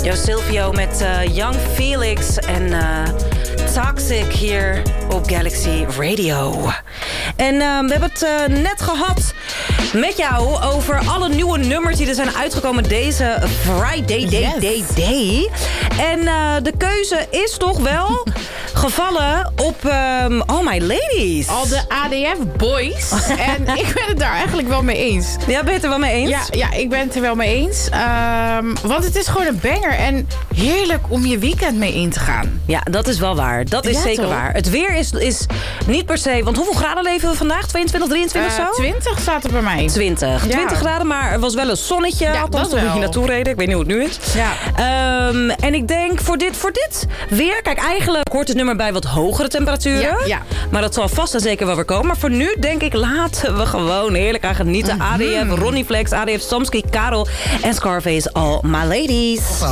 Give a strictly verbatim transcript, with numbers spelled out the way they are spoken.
Yo, Silvio met uh, Young Felix en uh, Toxic hier op Galaxy Radio. En uh, we hebben het uh, net gehad met jou over alle nieuwe nummers die er zijn uitgekomen deze Friday Day yes. Day Day. En uh, de keuze is toch wel gevallen op um, All My Ladies. Al de A D F boys. En ik ben het daar eigenlijk wel mee eens. Ja, ben je het er wel mee eens? Ja, ja ik ben het er wel mee eens. Um, want het is gewoon een banger. En heerlijk om je weekend mee in te gaan. Ja, dat is wel waar. Dat is ja, zeker toch? waar. Het weer is, is niet per se... Want hoeveel graden leven we vandaag? tweeëntwintig, drieëntwintig uh, zo? twintig staat er bij mij. twintig. Ja. twintig graden, maar er was wel een zonnetje. Ja, althans, dat toen we wel. hier naartoe reden. Ik weet niet hoe het nu is. Ja. Um, en ik denk voor dit, voor dit weer... Kijk, eigenlijk hoort het nummer bij wat hogere temperaturen. Ja, ja. Maar dat zal vast en zeker wel weer komen. Maar voor nu denk ik, laten we gewoon heerlijk aan genieten. Mm-hmm. A D F, Ronnie Flex, A D F, Samsky, Karel en Scarface, All My Ladies.